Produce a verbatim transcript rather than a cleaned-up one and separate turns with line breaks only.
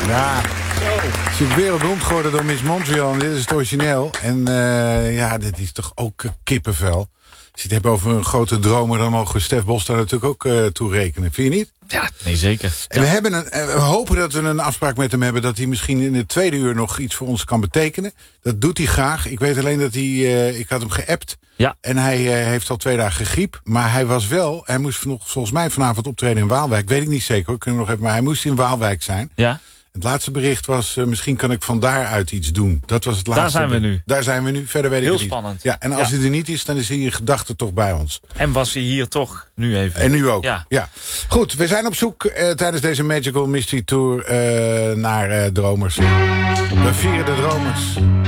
Ja, het is wereldberoemd geworden door Miss Montreal. En dit is het origineel. En uh, ja, dit is toch ook uh, kippenvel. Als je het hebt over een grote dromer, dan mogen we Stef Bos daar natuurlijk ook uh, toe rekenen. Vind je niet?
Ja, nee, zeker.
En
ja.
we, hebben een, we hopen dat we een afspraak met hem hebben... dat hij misschien in het tweede uur nog iets voor ons kan betekenen. Dat doet hij graag. Ik weet alleen dat hij... Uh, ik had hem geappt.
Ja.
En hij uh, heeft al twee dagen griep. Maar hij was wel... Hij moest nog, volgens mij vanavond optreden in Waalwijk. Weet ik niet zeker hoor. Kunnen we nog even, maar hij moest in Waalwijk zijn.
Ja.
Het laatste bericht was... Uh, misschien kan ik van daaruit iets doen. Dat was het laatste.
Daar zijn we nu.
Daar zijn we nu. Verder weet ik
Heel
het niet.
spannend.
Ja, en als
ja.
hij er niet is, dan is hij in gedachten toch bij ons.
En was hij hier toch nu even.
En nu ook.
Ja.
ja. Goed, we zijn op zoek uh, tijdens deze Magical Mystery Tour uh, naar uh, dromers. We vieren de dromers.